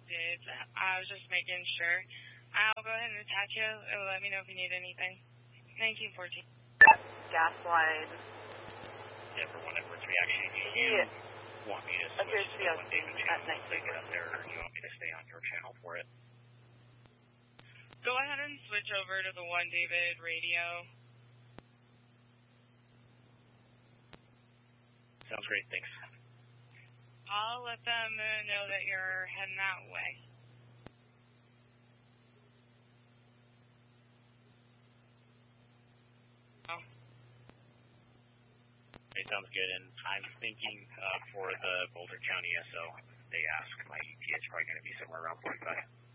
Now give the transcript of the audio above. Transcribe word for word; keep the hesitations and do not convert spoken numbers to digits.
did. I was just making sure. I'll go ahead and attach you. It'll let me know if you need anything. nineteen fourteen. Gas line. Denver one Edwards reaction. Do you Yeah. want me to switch to the one David channel to get up there, or do you want me to stay on your channel for it? Go ahead and switch over to the one David radio. Sounds great, thanks. I'll let them know that you're heading that way. Oh. It sounds good, and I'm thinking uh, for the Boulder County S O, they ask my E T A is probably going to be somewhere around forty-five.